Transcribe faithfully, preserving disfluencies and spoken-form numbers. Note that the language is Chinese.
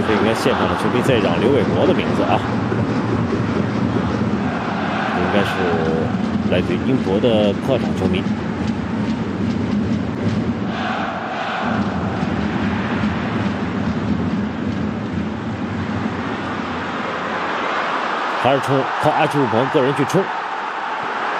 这应该现场的球迷在嚷刘伟国的名字啊，应该是来自英国的客场球迷。还是冲靠阿奇乌鹏个人去冲。